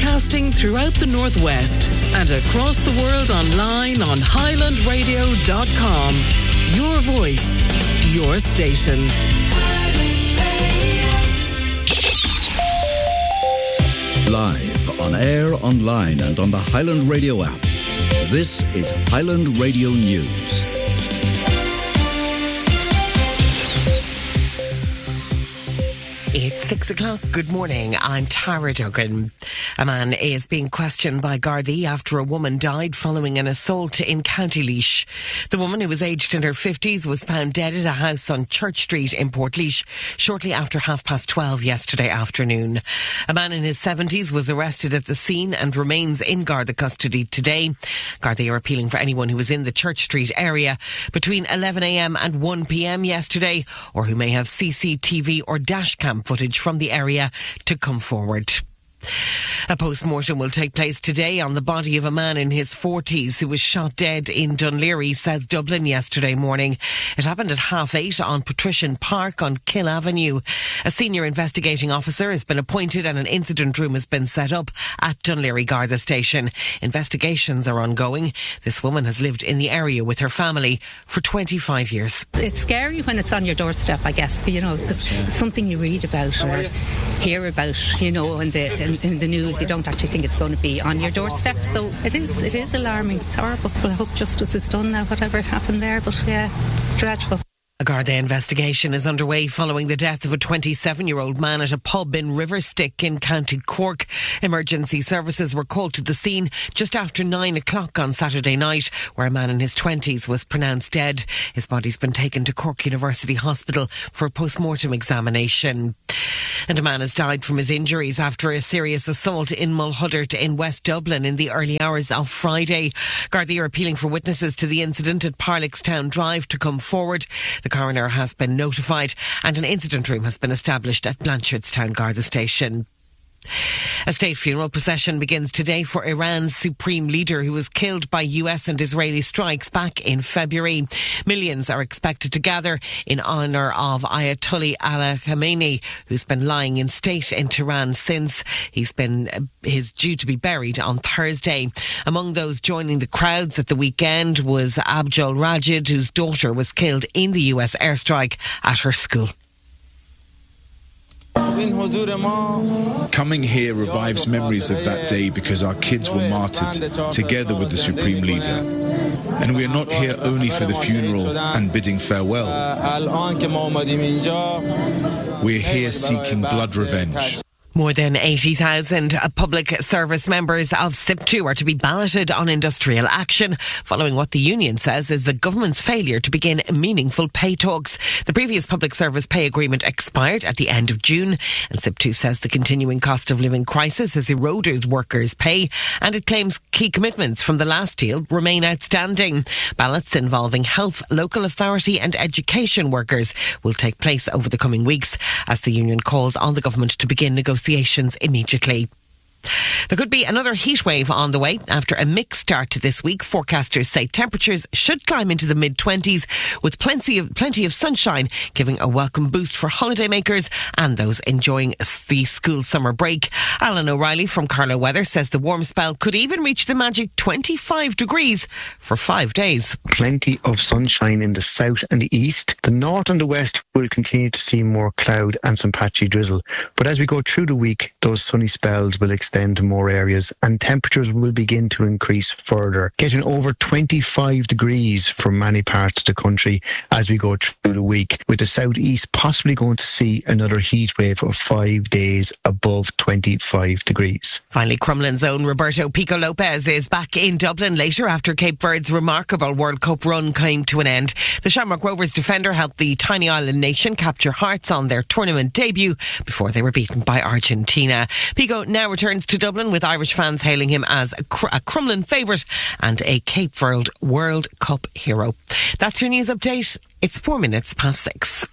Broadcasting throughout the Northwest and across the world online on highlandradio.com. Your voice, your station. Live, on air, online and on the Highland Radio app. This is Highland Radio News. It's 6 o'clock. Good morning. I'm Tara Duggan. A man is being questioned by Gardaí after a woman died following an assault in County Laois. The woman, who was aged in her 50s, was found dead at a house on Church Street in Portlaoise shortly after 12:30 yesterday afternoon. A man in his 70s was arrested at the scene and remains in Garda custody today. Gardaí are appealing for anyone who was in the Church Street area between 11 a.m. and 1 p.m. yesterday, or who may have CCTV or dashcam footage from the area to come forward. A post-mortem will take place today on the body of a man in his 40s who was shot dead in Dunleary, South Dublin yesterday morning. It happened at 8:30 on Patrician Park on Kill Avenue. A senior investigating officer has been appointed and an incident room has been set up at Dunleary Garda Station. Investigations are ongoing. This woman has lived in the area with her family for 25 years. It's scary when it's on your doorstep, I guess, because it's something you read about or hear about, in the news. You don't actually think it's going to be on your doorstep, so it is alarming. It's horrible. But I hope justice is done now, whatever happened there, but yeah, it's dreadful. A Garda investigation is underway following the death of a 27-year-old man at a pub in Riverstick in County Cork. Emergency services were called to the scene just after 9 o'clock on Saturday night, where a man in his 20s was pronounced dead. His body's been taken to Cork University Hospital for a post-mortem examination. And a man has died from his injuries after a serious assault in Mulhuddart in West Dublin in the early hours of Friday. Gardaí are appealing for witnesses to the incident at Parlickstown Drive to come forward. The coroner has been notified and an incident room has been established at Blanchardstown Garda Station. A state funeral procession begins today for Iran's supreme leader, who was killed by US and Israeli strikes back in February. Millions are expected to gather in honour of Ayatollah Ali Khamenei, who's been lying in state in Tehran since. He's due to be buried on Thursday. Among those joining the crowds at the weekend was Abdul Rajid, whose daughter was killed in the US airstrike at her school. Coming here revives memories of that day because our kids were martyred together with the Supreme Leader. And we are not here only for the funeral and bidding farewell. We're here seeking blood revenge. More than 80,000 public service members of SIP2 are to be balloted on industrial action following what the union says is the government's failure to begin meaningful pay talks. The previous public service pay agreement expired at the end of June, and SIP2 says the continuing cost of living crisis has eroded workers' pay, and it claims key commitments from the last deal remain outstanding. Ballots involving health, local authority and education workers will take place over the coming weeks as the union calls on the government to begin negotiations immediately. There could be another heat wave on the way after a mixed start to this week. Forecasters say temperatures should climb into the mid-20s with plenty of sunshine, giving a welcome boost for holidaymakers and those enjoying the school summer break. Alan O'Reilly from Carlow Weather says the warm spell could even reach the magic 25 degrees for 5 days. Plenty of sunshine in the south and the east. The north and the west will continue to see more cloud and some patchy drizzle. But as we go through the week, those sunny spells will extend to more areas and temperatures will begin to increase further, getting over 25 degrees for many parts of the country as we go through the week, with the southeast possibly going to see another heat wave of 5 days above 25 degrees. Finally, Crumlin's own Roberto Pico Lopez is back in Dublin later after Cape Verde's remarkable World Cup run came to an end. The Shamrock Rovers defender helped the tiny island nation capture hearts on their tournament debut before they were beaten by Argentina. Pico now returns to Dublin, with Irish fans hailing him as a Crumlin favourite and a Cape Verde World Cup hero. That's your news update. It's 4 minutes past 6.